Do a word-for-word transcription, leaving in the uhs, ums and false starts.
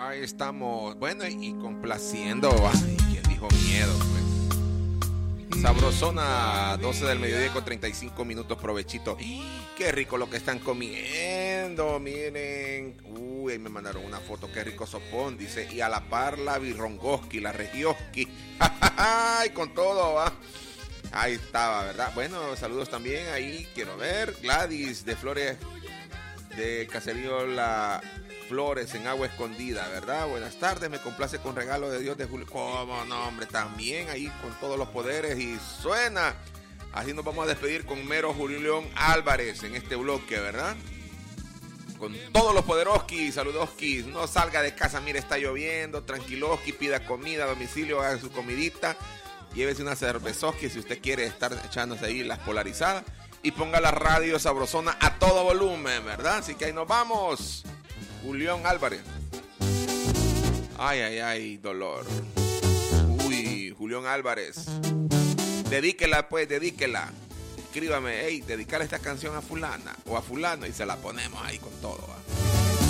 Ahí estamos. Bueno, y complaciendo. Ay, ¿quién dijo miedo? Pues. Sabrosona, doce del mediodía con treinta y cinco minutos, provechito. Qué rico lo que están comiendo, miren. Uy, ahí me mandaron una foto, qué rico sopón, dice. Y a la par la birrongoski, la regioski. Ay, con todo, va. Ahí estaba, ¿verdad? Bueno, saludos también ahí, quiero ver. Gladys de Flores, de Caserío La Flores en Agua Escondida, ¿verdad? Buenas tardes, me complace con regalo de Dios de Julio. ¿Cómo no, hombre? También ahí con todos los poderes y suena. Así nos vamos a despedir con mero Julián Álvarez en este bloque, ¿verdad? Con todos los poderoskis, saludoskis. No salga de casa, mire, está lloviendo, tranquiloski, pida comida a domicilio, haga su comidita. Llévese una cervezoski si usted quiere estar echándose ahí las polarizadas. Y ponga la radio sabrosona a todo volumen, ¿verdad? Así que ahí nos vamos. Julián Álvarez. Ay, ay, ay, dolor. Uy, Julián Álvarez. Dedíquela, pues, dedíquela. Escríbame, hey, dedicarle esta canción a fulana o a fulano y se la ponemos ahí con todo, ¿va?